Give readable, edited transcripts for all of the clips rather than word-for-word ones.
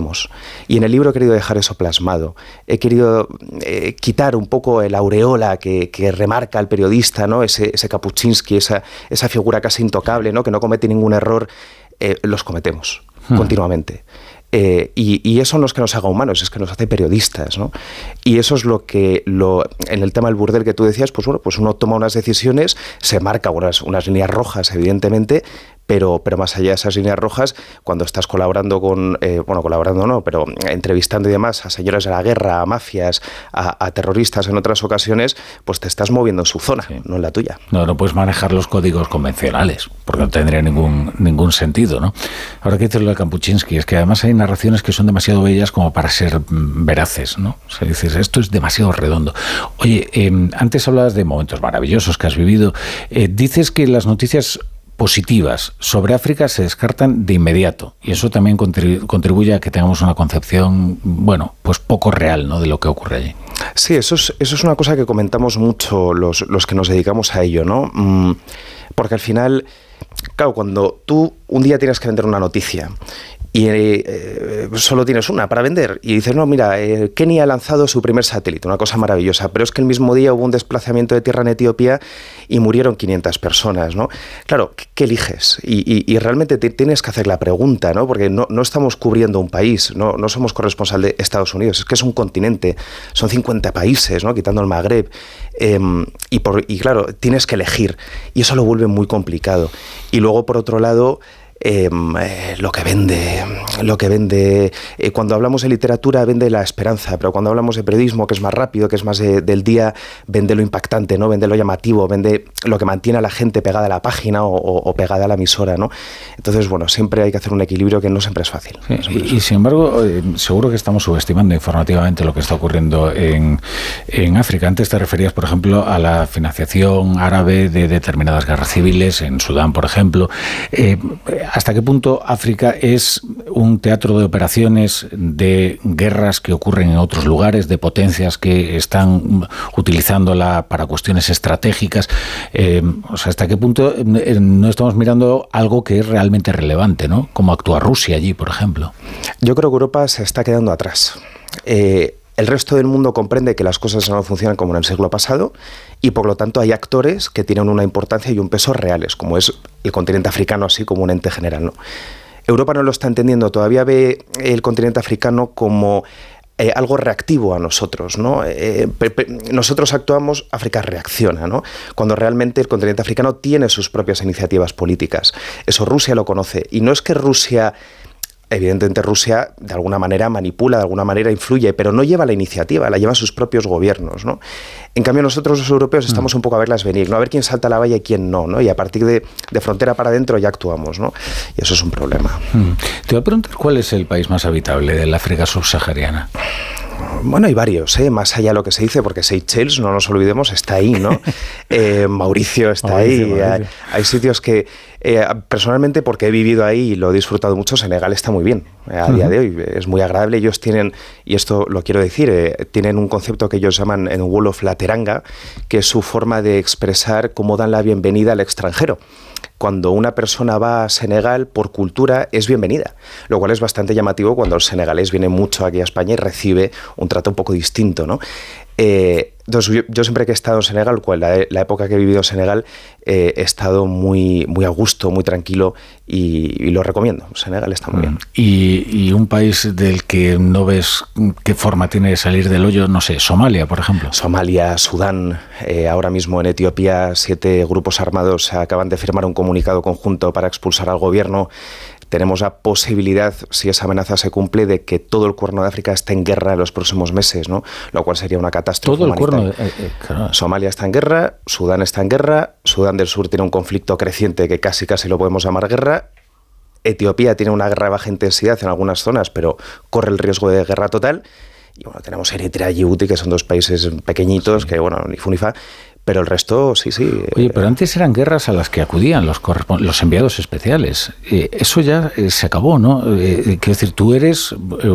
cometemos. Y en el libro he querido dejar eso plasmado. He querido quitar un poco el aureola que remarca al periodista, ¿no? Ese Kapuczynski, esa figura casi intocable, ¿no? Que no comete ningún error. Los cometemos continuamente. Y eso no es que nos haga humanos, es que nos hace periodistas, ¿no? Y eso es lo que en el tema del burdel que tú decías, pues bueno, pues uno toma unas decisiones, se marca unas líneas rojas, evidentemente, pero más allá de esas líneas rojas, cuando estás colaborando colaborando no, pero entrevistando y demás a señores de la guerra, a mafias, a terroristas en otras ocasiones, pues te estás moviendo en su zona, no en la tuya. No puedes manejar los códigos convencionales, porque no tendría ningún sentido, ¿no? Ahora que dices lo de Kapuczynski, es que además hay narraciones que son demasiado bellas como para ser veraces, ¿no? O sea, dices, esto es demasiado redondo. Oye, antes hablabas de momentos maravillosos que has vivido. Dices que las noticias positivas sobre África se descartan de inmediato, y eso también contribuye a que tengamos una concepción, bueno, pues poco real, ¿no?, de lo que ocurre allí. Sí, eso es una cosa que comentamos mucho los que nos dedicamos a ello, ¿no? Porque al final, claro, cuando tú un día tienes que vender una noticia y solo tienes una para vender y dices, no, mira, Kenia ha lanzado su primer satélite, una cosa maravillosa, pero es que el mismo día hubo un desplazamiento de tierra en Etiopía y murieron 500 personas, ¿no? Claro, ¿qué eliges? Y realmente tienes que hacer la pregunta, ¿no? Porque no estamos cubriendo un país, no somos corresponsal de Estados Unidos, es que es un continente, son 50 países, ¿no?, quitando el Magreb, y claro, tienes que elegir, y eso lo vuelve muy complicado. Y luego, por otro lado, lo que vende, cuando hablamos de literatura vende la esperanza, pero cuando hablamos de periodismo, que es más rápido, que es más del día, vende lo impactante, ¿no? Vende lo llamativo, vende lo que mantiene a la gente pegada a la página o pegada a la emisora, ¿no? Entonces, bueno, siempre hay que hacer un equilibrio que no siempre es fácil. Sí, y sin embargo, seguro que estamos subestimando informativamente lo que está ocurriendo en África. Antes te referías, por ejemplo, a la financiación árabe de determinadas guerras civiles, en Sudán, por ejemplo. ¿Hasta qué punto África es un teatro de operaciones de guerras que ocurren en otros lugares, de potencias que están utilizándola para cuestiones estratégicas? O sea, ¿hasta qué punto no estamos mirando algo que es realmente relevante, ¿no? Como actúa Rusia allí, por ejemplo. Yo creo que Europa se está quedando atrás. El resto del mundo comprende que las cosas no funcionan como en el siglo pasado y por lo tanto hay actores que tienen una importancia y un peso reales, como es el continente africano, así como un ente general, ¿no? Europa no lo está entendiendo, todavía ve el continente africano como algo reactivo a nosotros, ¿no? Nosotros actuamos, África reacciona, ¿no? Cuando realmente el continente africano tiene sus propias iniciativas políticas. Eso Rusia lo conoce, y no es que Rusia... Evidentemente Rusia de alguna manera manipula, de alguna manera influye, pero no lleva la iniciativa, la llevan sus propios gobiernos, ¿no? En cambio nosotros los europeos estamos un poco a verlas venir, ¿no? A ver quién salta a la valla y quién no, ¿no? Y a partir de frontera para adentro ya actuamos, ¿no? Y eso es un problema. Te voy a preguntar cuál es el país más habitable de la África subsahariana. Bueno, hay varios, más allá de lo que se dice, porque Seychelles, no nos olvidemos, está ahí, ¿no? Mauricio está ahí. Hay sitios que, personalmente, porque he vivido ahí y lo he disfrutado mucho, Senegal está muy bien a día de hoy, es muy agradable. Ellos tienen, y esto lo quiero decir, tienen un concepto que ellos llaman en Wolof la teranga, que es su forma de expresar cómo dan la bienvenida al extranjero. Cuando una persona va a Senegal, por cultura, es bienvenida, lo cual es bastante llamativo cuando el senegalés viene mucho aquí a España y recibe un trato un poco distinto, ¿no? Entonces, yo siempre que he estado en Senegal, la época que he vivido en Senegal, he estado muy, muy a gusto, muy tranquilo y lo recomiendo. Senegal está muy bien. ¿Y un país del que no ves qué forma tiene de salir del hoyo? No sé, Somalia, por ejemplo. Somalia, Sudán, ahora mismo en Etiopía 7 grupos armados acaban de firmar un comunicado conjunto para expulsar al gobierno. Tenemos la posibilidad, si esa amenaza se cumple, de que todo el Cuerno de África esté en guerra en los próximos meses, ¿no? Lo cual sería una catástrofe. Todo el Cuerno. Claro. Somalia está en guerra, Sudán está en guerra, Sudán del Sur tiene un conflicto creciente que casi lo podemos llamar guerra. Etiopía tiene una guerra de baja intensidad en algunas zonas, pero corre el riesgo de guerra total. Y bueno, tenemos Eritrea y Djibouti, que son dos países pequeñitos, que bueno, ni fu ni fa. Pero el resto, sí. Oye, pero antes eran guerras a las que acudían los enviados especiales. Eso ya se acabó, ¿no? Quiero decir, tú eres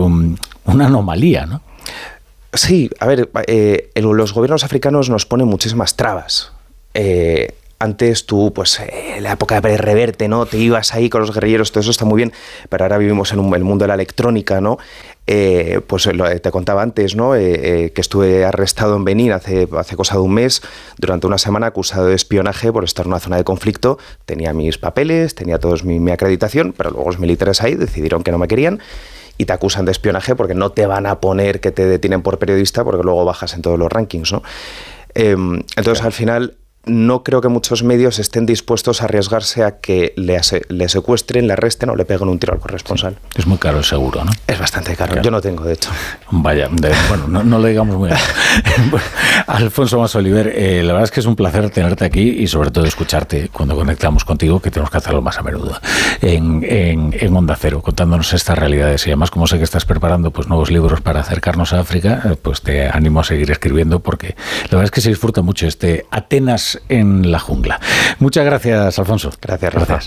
una anomalía, ¿no? Sí, a ver, los gobiernos africanos nos ponen muchísimas trabas antes tú, pues la época de Reverte, ¿no? Te ibas ahí con los guerrilleros, todo eso está muy bien, pero ahora vivimos en el mundo de la electrónica, ¿no? Pues te contaba antes, ¿no? Que estuve arrestado en Benín hace cosa de un mes, durante una semana, acusado de espionaje por estar en una zona de conflicto. Tenía mis papeles, tenía todos mi acreditación, pero luego los militares ahí decidieron que no me querían y te acusan de espionaje porque no te van a poner que te detienen por periodista, porque luego bajas en todos los rankings, ¿no? Entonces, al final, no creo que muchos medios estén dispuestos a arriesgarse a que le secuestren, le arresten o le peguen un tiro al corresponsal. Sí. Es muy caro el seguro, ¿no? Es bastante caro. Yo no tengo, de hecho. Vaya, bueno, no lo digamos muy alto. Alfonso Masoliver, la verdad es que es un placer tenerte aquí y sobre todo escucharte cuando conectamos contigo, que tenemos que hacerlo más a menudo, en Onda Cero, contándonos estas realidades. Y además, como sé que estás preparando pues nuevos libros para acercarnos a África, pues te animo a seguir escribiendo, porque la verdad es que se disfruta mucho Atenas en la jungla. Muchas gracias, Alfonso. Gracias, Rafa. Gracias.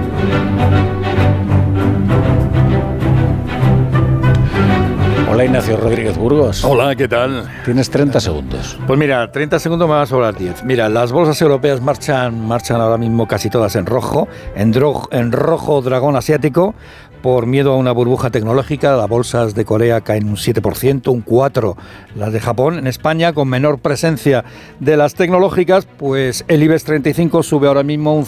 Hola, Ignacio Rodríguez Burgos. Hola, ¿qué tal? Tienes 30 segundos. Pues mira, 30 segundos más sobre las 10. Mira, las bolsas europeas marchan ahora mismo casi todas en rojo, en rojo dragón asiático, por miedo a una burbuja tecnológica. Las bolsas de Corea caen un 7%, un 4% las de Japón. En España, con menor presencia de las tecnológicas, pues el IBEX 35 sube ahora mismo un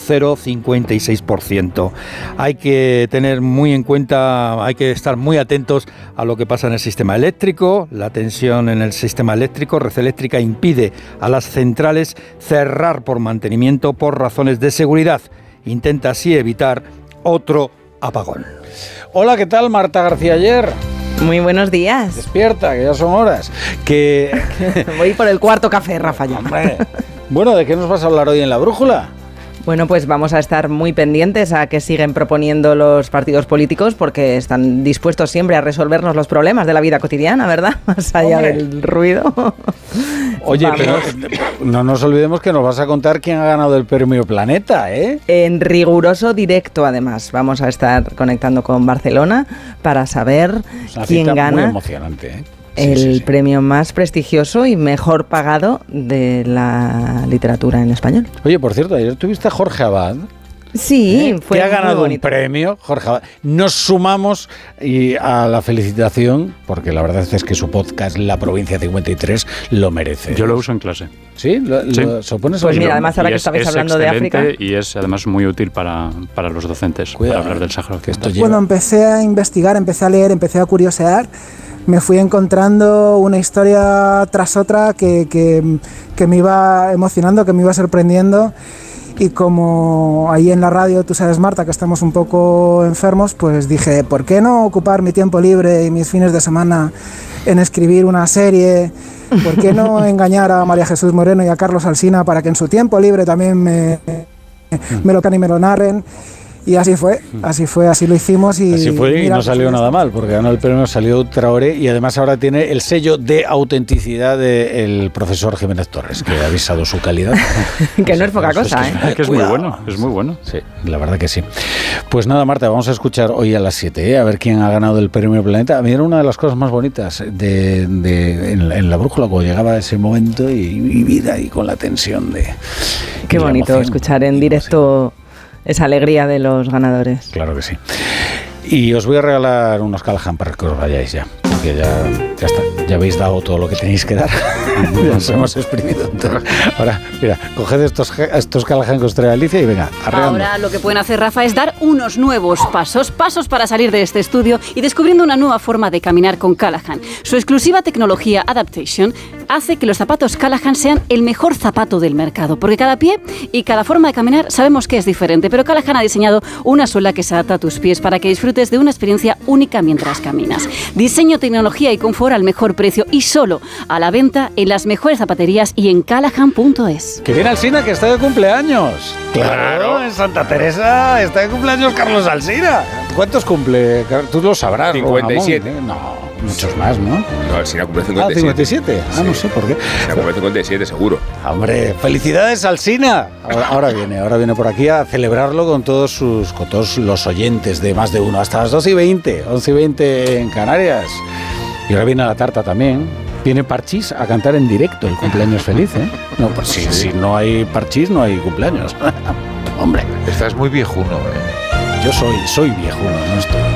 0,56%. Hay que tener muy en cuenta, hay que estar muy atentos a lo que pasa en el sistema eléctrico. La tensión en el sistema eléctrico, Red Eléctrica impide a las centrales cerrar por mantenimiento por razones de seguridad. Intenta así evitar otro apagón. Hola, ¿qué tal, Marta García Ayer? Muy buenos días. Despierta, que ya son horas. Voy por el cuarto café, Rafa, ya. Hombre. Bueno, ¿de qué nos vas a hablar hoy en La Brújula? Bueno, pues vamos a estar muy pendientes a que siguen proponiendo los partidos políticos, porque están dispuestos siempre a resolvernos los problemas de la vida cotidiana, ¿verdad? Más allá del ruido. Oye, pero no nos olvidemos que nos vas a contar quién ha ganado el premio Planeta, ¿eh? En riguroso directo, además. Vamos a estar conectando con Barcelona para saber quién gana. Muy emocionante, ¿eh? El premio más prestigioso y mejor pagado de la literatura en español. Oye, por cierto, ayer tuviste a Jorge Abad. Sí, fue que ha ganado muy bonito. Un premio, Jorge Abad. Nos sumamos a la felicitación, porque la verdad es que su podcast, La Provincia 53, lo merece. Yo lo uso en clase. ¿Sí? ¿Se pones pues mira, además ahora que estabais hablando de África. Y es además muy útil para los docentes. Cuidado, para hablar del Sáhara Occidental. Cuando empecé a investigar, empecé a leer, empecé a curiosear, me fui encontrando una historia tras otra que me iba emocionando, que me iba sorprendiendo. Y como ahí en la radio, tú sabes, Marta, que estamos un poco enfermos, pues dije, ¿por qué no ocupar mi tiempo libre y mis fines de semana en escribir una serie? ¿Por qué no engañar a María Jesús Moreno y a Carlos Alsina para que en su tiempo libre también me lo can y me lo narren? Y así fue, así lo hicimos. Así fue y no salió nada mal, porque ganó el premio, salió Traoré y además ahora tiene el sello de autenticidad del profesor Jiménez Torres, que ha avisado su calidad. Que no es poca cosa, ¿eh? Que es muy bueno, es muy bueno. Sí, la verdad que sí. Pues nada, Marta, vamos a escuchar hoy a las 7, a ver quién ha ganado el premio Planeta. A mí era una de las cosas más bonitas en La Brújula, cuando llegaba ese momento y vivir ahí con la tensión de... Qué bonito escuchar en directo... esa alegría de los ganadores. Claro que sí. Y os voy a regalar unos Callahan para que os vayáis ya. Porque ya está. Ya habéis dado todo lo que tenéis que dar. Ya os hemos exprimido. Ahora, mira, coged estos Callahan que os trae Alicia y venga, arreando. Ahora lo que pueden hacer, Rafa, es dar unos nuevos pasos para salir de este estudio y descubriendo una nueva forma de caminar con Callahan. Su exclusiva tecnología Adaptation hace que los zapatos Callahan sean el mejor zapato del mercado, porque cada pie y cada forma de caminar sabemos que es diferente, pero Callahan ha diseñado una suela que se adapta a tus pies para que disfrutes de una experiencia única mientras caminas. Diseño, tecnología y confort al mejor precio y solo a la venta en las mejores zapaterías y en callahan.es. Que viene Alsina, que está de cumpleaños. Claro, en Santa Teresa está de cumpleaños Carlos Alsina. ¿Cuántos cumple? Tú lo sabrás. 57. Ramón, ¿eh? No, muchos más, ¿no? No, Alsina cumple 57. Ah, 57. Ah, no sé por qué. Alsina cumple 57, seguro. Hombre, felicidades, Alsina. Ahora viene por aquí a celebrarlo con todos los oyentes de Más de Uno hasta las 12:20, 11:20 en Canarias. Y ahora viene la tarta también. Viene Parchís a cantar en directo el cumpleaños feliz, ¿eh? No, pues si no hay Parchís, no hay cumpleaños. Hombre. Estás muy viejuno, ¿eh? Yo soy viejuno, no estoy.